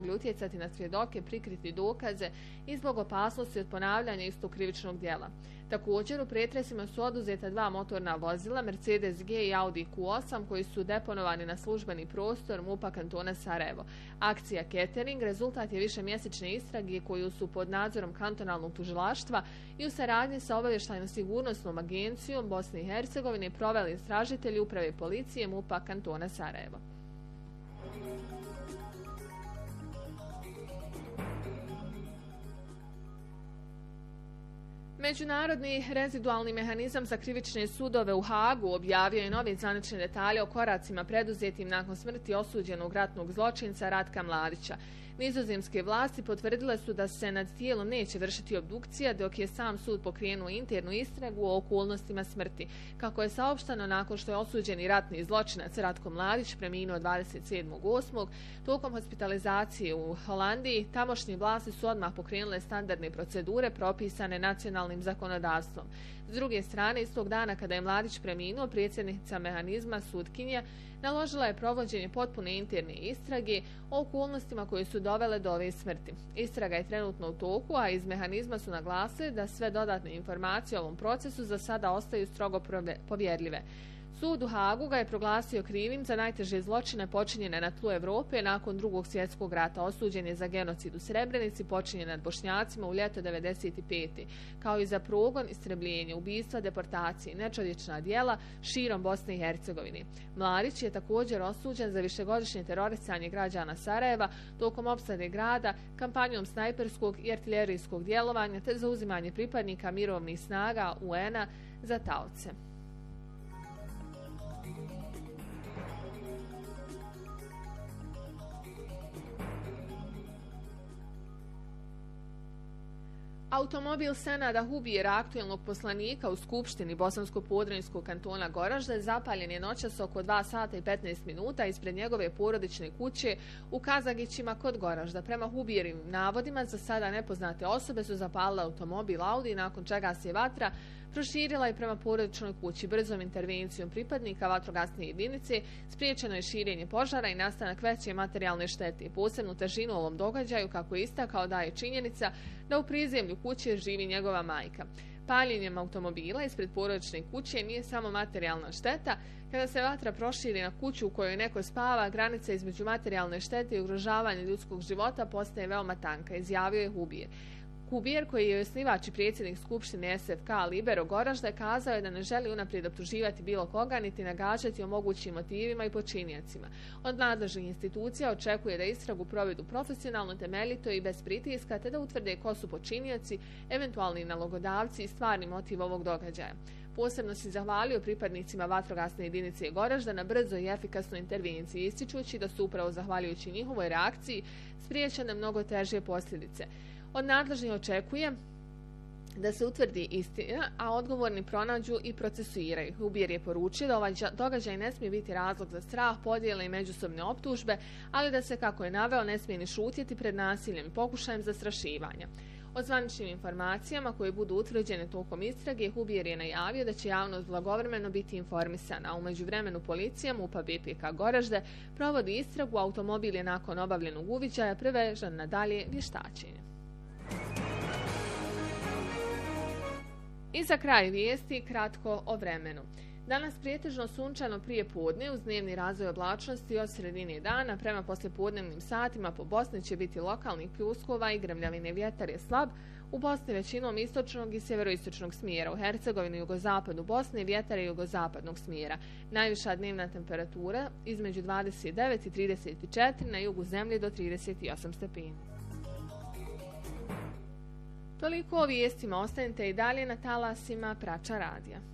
utjecati na svjedoke, prikriti dokaze i zbog opasnosti od ponavljanja istog krivičnog djela. Također, u pretresima su oduzeta 2 motorna vozila, Mercedes G i Audi Q8, koji su deponovani na službeni prostor MUP-a kantona Sarajevo. Akcija Catering rezultat je višemjesečne istrage koju su pod nadzorom kantonalnog tužilaštva i u saradnji sa obavještajno-sigurnosnom agencijom Bosne i Hercegovine proveli istražitelji uprave policije MUP-a kantona Sarajevo. Međunarodni rezidualni mehanizam za krivične sudove u Hagu objavio je novi zvanične detalje o koracima preduzetim nakon smrti osuđenog ratnog zločinca Ratka Mladića. Nizozemske vlasti potvrdile su da se nad tijelom neće vršiti obdukcija, dok je sam sud pokrenuo internu istragu o okolnostima smrti. Kako je saopšteno nakon što je osuđeni ratni zločinac Ratko Mladić preminuo 27.8. tokom hospitalizacije u Holandiji, tamošnje vlasti su odmah pokrenule standardne procedure propisane nacionalnim zakonodavstvom. S druge strane, istog dana kada je Mladić preminuo, predsjednica mehanizma sudkinja naložila je provođenje potpune interne istrage o okolnostima koje su dovele do ove smrti. Istraga je trenutno u toku, a iz mehanizma su naglasili da sve dodatne informacije o ovom procesu za sada ostaju strogo povjerljive. Sud u Hagu ga je proglasio krivim za najteže zločine počinjene na tlu Evrope nakon Drugog svjetskog rata. Osuđen je za genocid u Srebrenici počinjen nad Bošnjacima u ljeto 1995. kao i za progon, istrebljenje, ubistva, deportacije i nečovječna djela širom Bosne i Hercegovine. Mladić je također osuđen za višegodišnje terorisanje građana Sarajeva tokom opsade grada, kampanjom snajperskog i artiljerijskog djelovanja te za uzimanje pripadnika mirovnih snaga UN-a za taoce. Automobil Senada Hubijera, aktuelnog poslanika u Skupštini Bosansko-Podrinjskog kantona Goražde, zapaljen je noćas oko 2 sata i 15 minuta ispred njegove porodične kuće u Kazagićima kod Goražda. Prema Hubijerovim navodima, za sada nepoznate osobe su zapalile automobil Audi, nakon čega se vatra proširila i prema porodičnoj kući. Brzom intervencijom pripadnika vatrogasne jedinice spriječeno je širenje požara i nastanak veće materijalne štete. Posebnu težinu ovom događaju, kako je istakao, daje činjenica da u prizemlju kuće živi njegova majka. Paljenjem automobila ispred porodične kuće nije samo materijalna šteta. Kada se vatra proširi na kuću u kojoj neko spava, granica između materijalne štete i ugrožavanja ljudskog života postaje veoma tanka, izjavio je Hubijer. Hubijer, koji je osnivač i predsjednik Skupštine SFK Libero Goražde, kazao je da ne želi unaprijed optuživati bilo koga niti nagađati o mogućim motivima i počinjacima. Od nadležnih institucija očekuje da istragu provedu profesionalno, temeljito i bez pritiska, te da utvrde ko su počinjaci, eventualni nalogodavci i stvarni motiv ovog događaja. Posebno se zahvalio pripadnicima vatrogasne jedinice Goražda na brzoj i efikasnoj intervenciji, ističući da su upravo zahvaljujući njihovoj reakciji spriječene mnogo teže posljedice. Od nadležnih očekuje da se utvrdi istina, a odgovorni pronađu i procesuiraju. Hubijer je poručio da ovaj događaj ne smije biti razlog za strah, podjele i međusobne optužbe, ali da se, kako je naveo, ne smije ni šutjeti pred nasiljem i pokušajem zastrašivanja. O zvaničnim informacijama koje budu utvrđene tokom istrage, Hubijer je najavio da će javnost blagovremeno biti informisana, a u međuvremenu policija MUP-a BPK Goražde provodi istragu, automobil je nakon obavljenog uviđaja prevežen na dalje vještačenje. I za kraj vijesti kratko o vremenu. Danas prijetežno sunčano prije podne uz dnevni razvoj oblačnosti od sredine dana. Prema poslijepodnevnim satima po Bosni će biti lokalnih pljuskova i grmljavine. Vjetar je slab. U Bosni većinom istočnog i sjeveroistočnog smjera. U Hercegovini i jugozapadu Bosne vjetar je jugozapadnog smjera. Najviša dnevna temperatura između 29 i 34, na jugu zemlje do 38 stepeni. Toliko o vijestima, ostanite i dalje na talasima Prača radija.